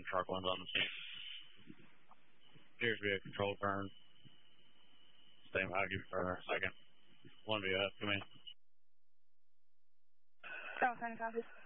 truck one's on the scene. Appears to be a control turn. Stand by, give it for a second. 1 be up, come in. Charles, 95.